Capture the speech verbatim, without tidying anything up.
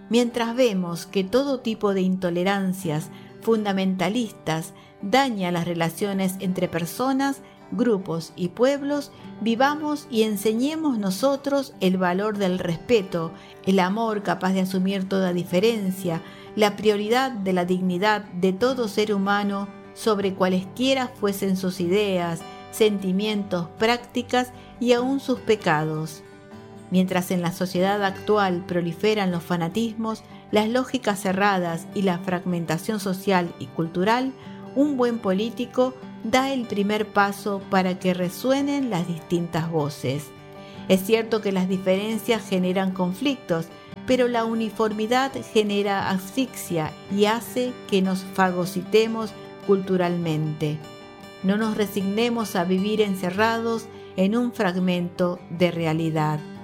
Mientras vemos que todo tipo de intolerancias fundamentalistas daña las relaciones entre personas, grupos y pueblos, vivamos y enseñemos nosotros el valor del respeto, el amor capaz de asumir toda diferencia, la prioridad de la dignidad de todo ser humano sobre cualesquiera fuesen sus ideas, sentimientos, prácticas y aún sus pecados. Mientras en la sociedad actual proliferan los fanatismos, las lógicas cerradas y la fragmentación social y cultural, un buen político da el primer paso para que resuenen las distintas voces. Es cierto que las diferencias generan conflictos, pero la uniformidad genera asfixia y hace que nos fagocitemos culturalmente. No nos resignemos a vivir encerrados en un fragmento de realidad.